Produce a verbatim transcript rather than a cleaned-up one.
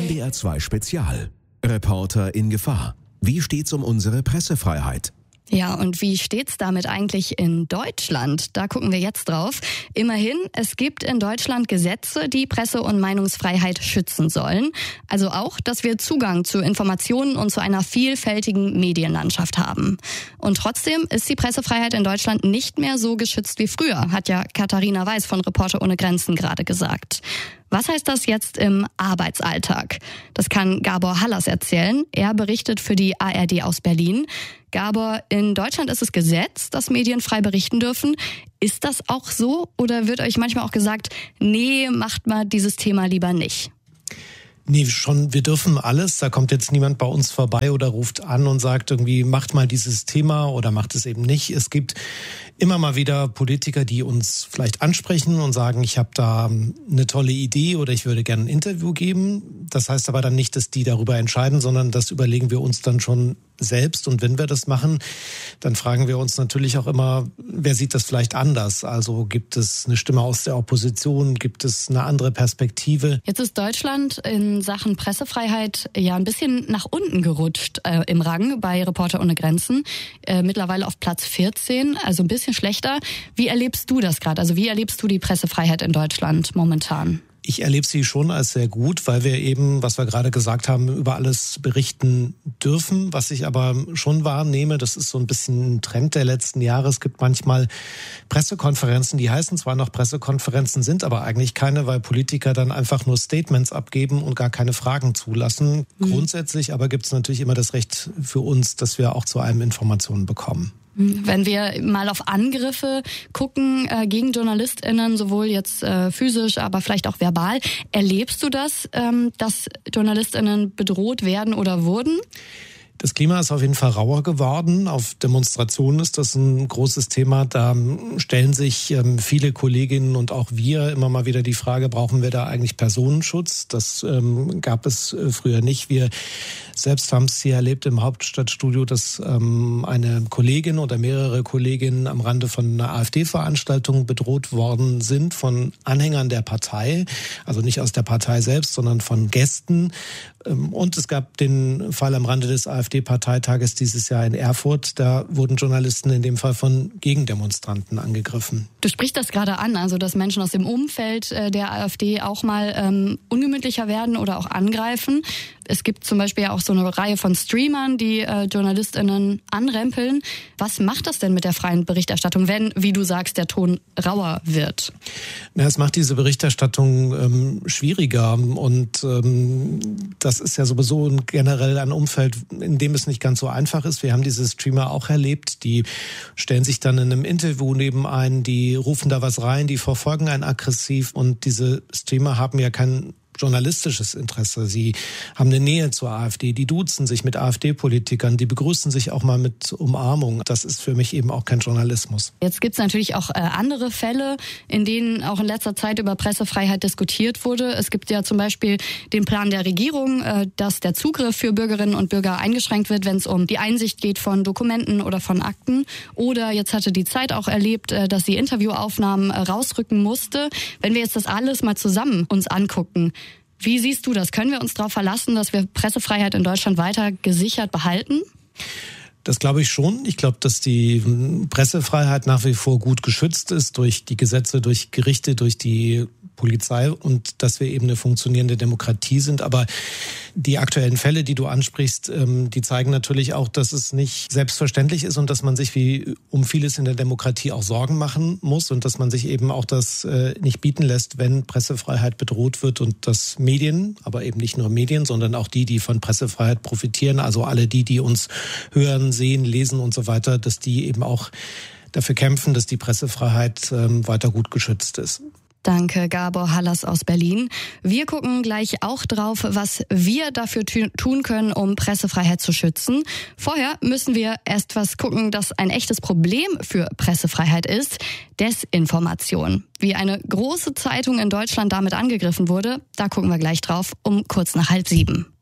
M D R zwei Spezial. Reporter in Gefahr. Wie steht's um unsere Pressefreiheit? Ja, und wie steht's damit eigentlich in Deutschland? Da gucken wir jetzt drauf. Immerhin, es gibt in Deutschland Gesetze, die Presse- und Meinungsfreiheit schützen sollen. Also auch, dass wir Zugang zu Informationen und zu einer vielfältigen Medienlandschaft haben. Und trotzdem ist die Pressefreiheit in Deutschland nicht mehr so geschützt wie früher, hat ja Katharina Weiß von Reporter ohne Grenzen gerade gesagt. Was heißt das jetzt im Arbeitsalltag? Das kann Gabor Hallas erzählen. Er berichtet für die A R D aus Berlin. Gabor, in Deutschland ist es Gesetz, dass Medien frei berichten dürfen. Ist das auch so? Oder wird euch manchmal auch gesagt, nee, macht mal dieses Thema lieber nicht? Nee, schon, wir dürfen alles. Da kommt jetzt niemand bei uns vorbei oder ruft an und sagt irgendwie, macht mal dieses Thema oder macht es eben nicht. Es gibt immer mal wieder Politiker, die uns vielleicht ansprechen und sagen, ich habe da eine tolle Idee oder ich würde gerne ein Interview geben. Das heißt aber dann nicht, dass die darüber entscheiden, sondern das überlegen wir uns dann schon selbst. Und wenn wir das machen, dann fragen wir uns natürlich auch immer, wer sieht das vielleicht anders? Also gibt es eine Stimme aus der Opposition? Gibt es eine andere Perspektive? Jetzt ist Deutschland in Sachen Pressefreiheit ja ein bisschen nach unten gerutscht äh, im Rang bei Reporter ohne Grenzen. Äh, mittlerweile auf Platz vierzehn, also ein bisschen schlechter. Wie erlebst du das gerade? Also wie erlebst du die Pressefreiheit in Deutschland momentan? Ich erlebe sie schon als sehr gut, weil wir eben, was wir gerade gesagt haben, über alles berichten dürfen. Was ich aber schon wahrnehme, das ist so ein bisschen ein Trend der letzten Jahre. Es gibt manchmal Pressekonferenzen, die heißen zwar noch Pressekonferenzen, sind aber eigentlich keine, weil Politiker dann einfach nur Statements abgeben und gar keine Fragen zulassen. Mhm. Grundsätzlich aber gibt es natürlich immer das Recht für uns, dass wir auch zu allem Informationen bekommen. Wenn wir mal auf Angriffe gucken äh, gegen JournalistInnen, sowohl jetzt äh, physisch, aber vielleicht auch verbal, erlebst du das, ähm, dass JournalistInnen bedroht werden oder wurden? Das Klima ist auf jeden Fall rauer geworden. Auf Demonstrationen ist das ein großes Thema. Da stellen sich ähm, viele Kolleginnen und auch wir immer mal wieder die Frage, brauchen wir da eigentlich Personenschutz? Das ähm, gab es äh, früher nicht. Wir selbst haben es hier erlebt im Hauptstadtstudio, dass ähm, eine Kollegin oder mehrere Kolleginnen am Rande von einer AfD-Veranstaltung bedroht worden sind von Anhängern der Partei. Also nicht aus der Partei selbst, sondern von Gästen. Ähm, und es gab den Fall am Rande des AfD-Parteitages dieses Jahr in Erfurt. Da wurden Journalisten in dem Fall von Gegendemonstranten angegriffen. Du sprichst das gerade an, also dass Menschen aus dem Umfeld der AfD auch mal ähm, ungemütlicher werden oder auch angreifen. Es gibt zum Beispiel ja auch so eine Reihe von Streamern, die äh, JournalistInnen anrempeln. Was macht das denn mit der freien Berichterstattung, wenn, wie du sagst, der Ton rauer wird? Ja, es macht diese Berichterstattung ähm, schwieriger und ähm, das ist ja sowieso generell ein Umfeld, in dem es nicht ganz so einfach ist. Wir haben diese Streamer auch erlebt, die stellen sich dann in einem Interview neben ein, die rufen da was rein, die verfolgen einen aggressiv und diese Streamer haben ja kein journalistisches Interesse. Sie haben eine Nähe zur AfD, die duzen sich mit AfD-Politikern, die begrüßen sich auch mal mit Umarmung. Das ist für mich eben auch kein Journalismus. Jetzt gibt es natürlich auch äh, andere Fälle, in denen auch in letzter Zeit über Pressefreiheit diskutiert wurde. Es gibt ja zum Beispiel den Plan der Regierung, äh, dass der Zugriff für Bürgerinnen und Bürger eingeschränkt wird, wenn es um die Einsicht geht von Dokumenten oder von Akten. Oder jetzt hatte die Zeit auch erlebt, äh, dass sie Interviewaufnahmen äh, rausrücken musste. Wenn wir jetzt das alles mal zusammen uns angucken, wie siehst du das? Können wir uns darauf verlassen, dass wir Pressefreiheit in Deutschland weiter gesichert behalten? Das glaube ich schon. Ich glaube, dass die Pressefreiheit nach wie vor gut geschützt ist durch die Gesetze, durch Gerichte, durch die Polizei und dass wir eben eine funktionierende Demokratie sind. Aber die aktuellen Fälle, die du ansprichst, die zeigen natürlich auch, dass es nicht selbstverständlich ist und dass man sich wie um vieles in der Demokratie auch Sorgen machen muss und dass man sich eben auch das nicht bieten lässt, wenn Pressefreiheit bedroht wird und dass Medien, aber eben nicht nur Medien, sondern auch die, die von Pressefreiheit profitieren, also alle die, die uns hören, sehen, lesen und so weiter, dass die eben auch dafür kämpfen, dass die Pressefreiheit weiter gut geschützt ist. Danke, Gabor Hallas aus Berlin. Wir gucken gleich auch drauf, was wir dafür tun können, um Pressefreiheit zu schützen. Vorher müssen wir erst was gucken, das ein echtes Problem für Pressefreiheit ist: Desinformation. Wie eine große Zeitung in Deutschland damit angegriffen wurde, da gucken wir gleich drauf um kurz nach halb sieben.